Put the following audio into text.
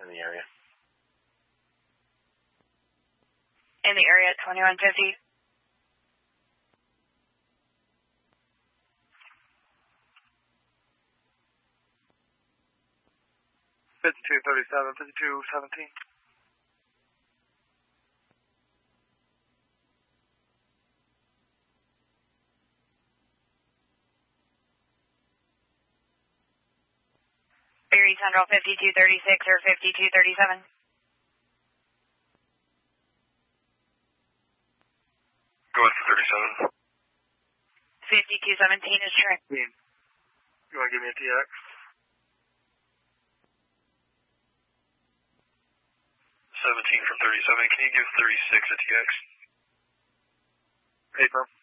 in the area. In the area at 2150. 5237, 5217. Erie Central 5236 or 5237. Go ahead for 37. 5217 is track. You want to give me a TX? 17 from 37. Can you give 36 a TX? Paper.